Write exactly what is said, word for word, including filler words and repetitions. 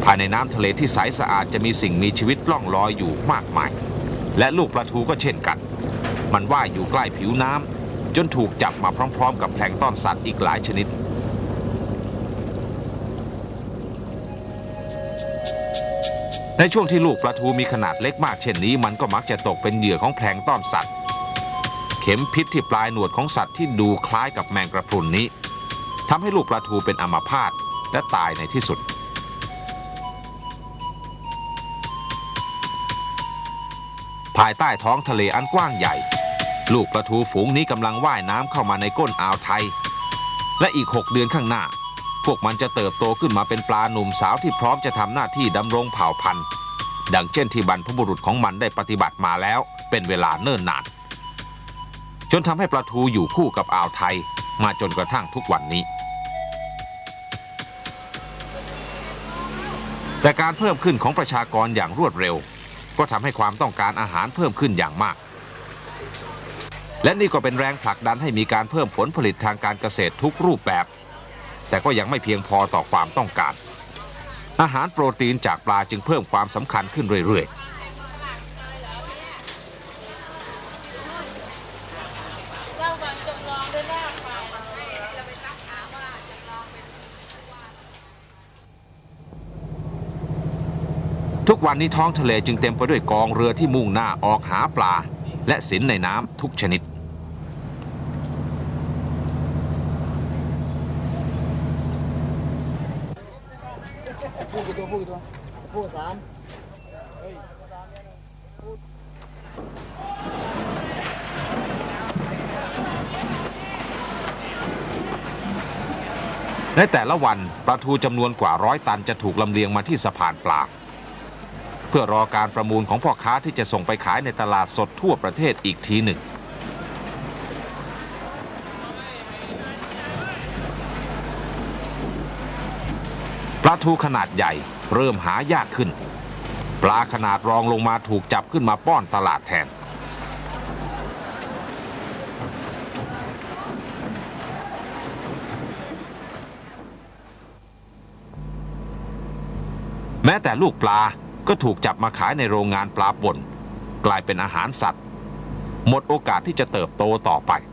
ภายในน้ำทะเลที่ใสสะอาดจะมีสิ่งมีชีวิตล่องลอยอยู่มากมายและลูกปลาทูก็เช่นกันมันว่ายอยู่ใกล้ผิวน้ำจนถูกจับมาพร้อมๆกับแพลงก์ตอนสัตว์อีกหลายชนิดในช่วงที่ลูกปลาทูมีขนาดเล็กมากเช่นนี้มันก็มักจะตกเป็นเหยื่อของแพลงก์ตอนสัตว์เข็มพิษที่ปลายหนวดของสัตว์ที่ดูคล้ายกับแมงกระพรุนนี้ทำให้ลูกปลาทูเป็นอัมพาตและตายในที่สุดภายใต้ท้องทะเลอันกว้างใหญ่ลูกปลาทูฝูงนี้กำลังว่ายน้ำเข้ามาในก้นอ่าวไทยและอีกหกเดือนข้างหน้าพวกมันจะเติบโตขึ้นมาเป็นปลาหนุ่มสาวที่พร้อมจะทำหน้าที่ดำรงเผ่าพันธุ์ดังเช่นที่บรรพบุรุษของมันได้ปฏิบัติมาแล้วเป็นเวลาเนิ่นนานจนทำให้ปลาทูอยู่คู่กับอ่าวไทยมาจนกระทั่งทุกวันนี้แต่การเพิ่มขึ้นของประชากรอย่างรวดเร็วก็ทำให้ความต้องการอาหารเพิ่มขึ้นอย่างมากและนี่ก็เป็นแรงผลักดันให้มีการเพิ่มผลผลิตทางการเกษตรทุกรูปแบบแต่ก็ยังไม่เพียงพอต่อความต้องการอาหารโปรตีนจากปลาจึงเพิ่มความสำคัญขึ้นเรื่อยๆทุกวันนี้ท้องทะเลจึงเต็มไปด้วยกองเรือที่มุ่งหน้าออกหาปลาและสินในน้ำทุกชนิดในแต่ละวันปลาทูจำนวนกว่าร้อยตันจะถูกลำเลียงมาที่สะพานปลาเพื่อรอการประมูลของพ่อค้าที่จะส่งไปขายในตลาดสดทั่วประเทศอีกทีหนึ่งปลาทูขนาดใหญ่เริ่มหายากขึ้นปลาขนาดรองลงมาถูกจับขึ้นมาป้อนตลาดแทนแม้แต่ลูกปลาก็ถูกจับมาขายในโรงงานปลาป่นกลายเป็นอาหารสัตว์หมดโอกาสที่จะเติบโตต่อไป